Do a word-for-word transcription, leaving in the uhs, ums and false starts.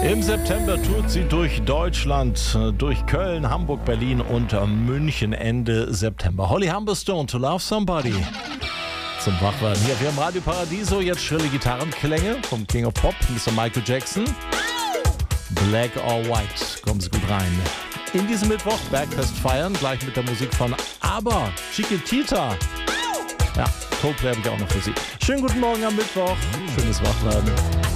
Im September tourt sie durch Deutschland, durch Köln, Hamburg, Berlin und München Ende September. Holly Humberstone, To Love Somebody. Zum Wachwerden hier für im Radio Paradiso. Jetzt schrille Gitarrenklänge vom King of Pop, Mister Michael Jackson. Black or White, kommen Sie gut rein. In diesem Mittwoch Bergfest feiern, gleich mit der Musik von ABBA, Chiquitita. Ja, Coldplay habe ich auch noch für Sie. Schönen guten Morgen am Mittwoch, schönes Wachwerden.